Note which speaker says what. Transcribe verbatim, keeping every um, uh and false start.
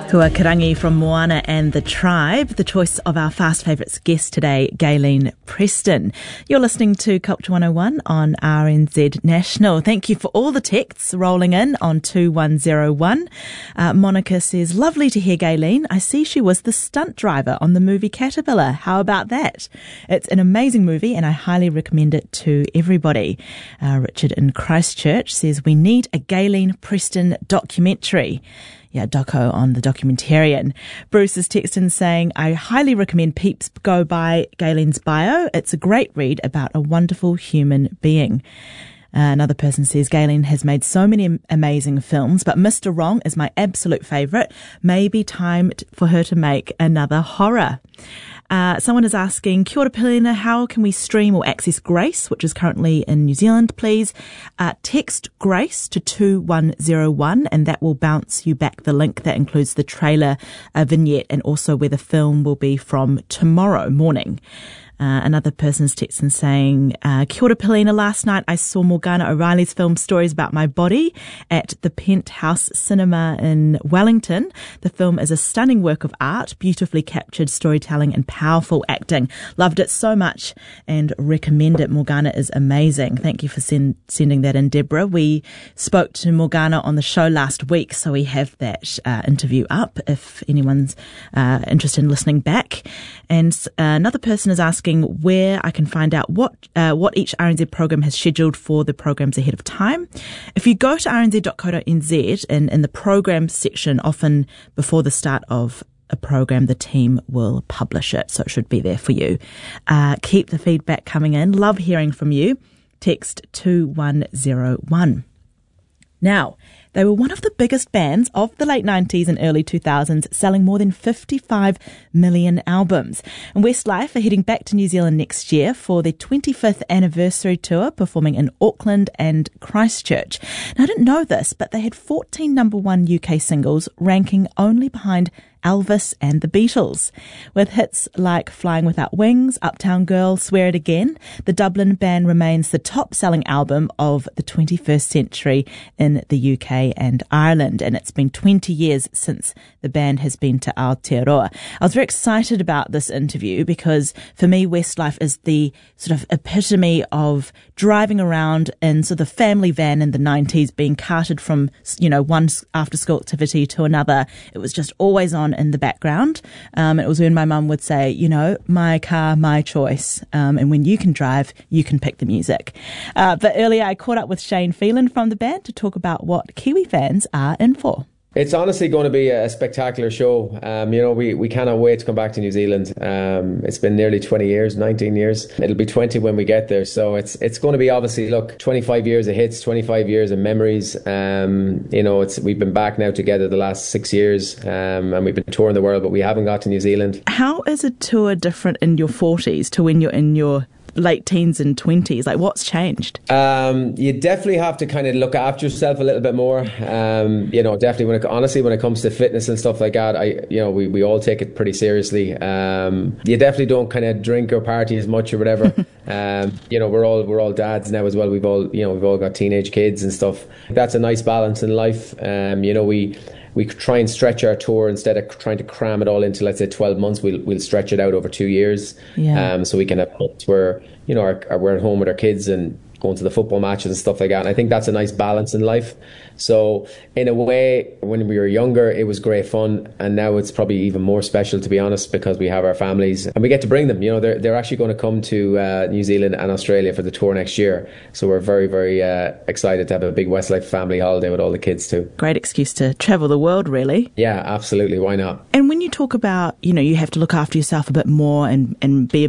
Speaker 1: Huakarangi from Moana and the Tribe, the choice of our Fast Favourites guest today, Gayleen Preston. You're listening to Culture one oh one on R N Z National. Thank you for all the texts rolling in on two one oh one. Uh, Monica says, lovely to hear Gayleen. I see she was the stunt driver on the movie Caterpillar. How about that? It's an amazing movie and I highly recommend it to everybody. Uh, Richard in Christchurch says, we need a Gayleen Preston documentary. Yeah, doco on the Documentarian. Bruce is texting saying, I highly recommend peeps go by Gayleen's bio. It's a great read about a wonderful human being. Uh, another person says, Gayleen has made so many amazing films, but Mister Wrong is my absolute favourite. Maybe time t- for her to make another horror. Uh, someone is asking, Kia ora Pilina, how can we stream or access Grace, which is currently in New Zealand, please? Uh, text Grace to two one oh one and that will bounce you back the link that includes the trailer uh, vignette and also where the film will be from tomorrow morning. Uh, another person's texting saying, uh, Kia ora Pilina, last night I saw Morgana O'Reilly's film Stories About My Body at the Penthouse Cinema in Wellington. The film is a stunning work of art, beautifully captured storytelling and powerful acting. Loved it so much and recommend it. Morgana is amazing. Thank you for send, sending that in, Deborah. We spoke to Morgana on the show last week, so we have that uh, interview up if anyone's uh, interested in listening back. And uh, another person is asking where I can find out what uh, what each R N Z program has scheduled for the programs ahead of time. If you go to r n z dot co dot n z and in the program section, often before the start of a program, the team will publish it, so it should be there for you. Uh, keep the feedback coming in. Love hearing from you. Text two one oh one. Now, they were one of the biggest bands of the late nineties and early two thousands, selling more than fifty-five million albums. And Westlife are heading back to New Zealand next year for their twenty-fifth anniversary tour, performing in Auckland and Christchurch. Now, I didn't know this, but they had fourteen number one U K singles, ranking only behind Elvis and the Beatles. With hits like Flying Without Wings, Uptown Girl, Swear It Again, the Dublin band remains the top-selling album of the twenty-first century in the U K and Ireland, and it's been twenty years since the band has been to Aotearoa. I was very excited about this interview because for me, Westlife is the sort of epitome of driving around in sort of family van in the nineties, being carted from, you know, one after-school activity to another. It was just always on in the background. Um, it was when my mum would say, you know, my car, my choice. Um, and when you can drive, you can pick the music. Uh, but earlier I caught up with Shane Phelan from the band to talk about what Kiwi fans are in for.
Speaker 2: It's honestly going to be a spectacular show. Um, you know, we, we cannot wait to come back to New Zealand. Um, it's been nearly twenty years, nineteen years. It'll be twenty when we get there. So it's it's going to be obviously, look, twenty-five years of hits, twenty-five years of memories. Um, you know, it's we've been back now together the last six years um, and we've been touring the world, but we haven't got to New Zealand.
Speaker 1: How is a tour different in your forties to when you're in your late teens and twenties? Like, what's changed?
Speaker 2: Um, you definitely have to kind of look after yourself a little bit more. Um, you know, definitely when it, honestly, when it comes to fitness and stuff like that, I, you know, we, we all take it pretty seriously. Um, you definitely don't kind of drink or party as much or whatever. um, you know, we're all, we're all dads now as well. We've all, you know, we've all got teenage kids and stuff. That's a nice balance in life. Um, you know, we, we try and stretch our tour instead of trying to cram it all into, let's say, twelve months. We'll we'll stretch it out over two years,
Speaker 1: yeah.
Speaker 2: um, so we can have months where, you know, our, our, we're at home with our kids and going to the football matches and stuff like that. And I think that's a nice balance in life. So in a way, when we were younger, it was great fun. And now it's probably even more special, to be honest, because we have our families and we get to bring them. You know, they're, they're actually going to come to uh, New Zealand and Australia for the tour next year. So we're very, very uh, excited to have a big Westlife family holiday with all the kids too.
Speaker 1: Great excuse to travel the world, really.
Speaker 2: Yeah, absolutely. Why not?
Speaker 1: And when you talk about, you know, you have to look after yourself a bit more and, and be a